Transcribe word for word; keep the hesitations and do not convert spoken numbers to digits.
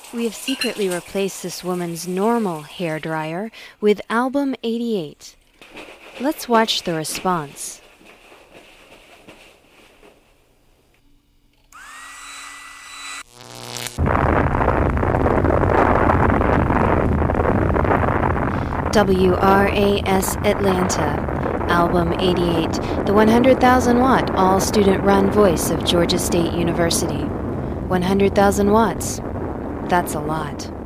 We have secretly replaced this woman's normal hair dryer with Album eighty-eight. Let's watch the response. W R A S Atlanta, Album eighty-eight, the one hundred thousand watt all-student run voice of Georgia State University. one hundred thousand watts. That's a lot.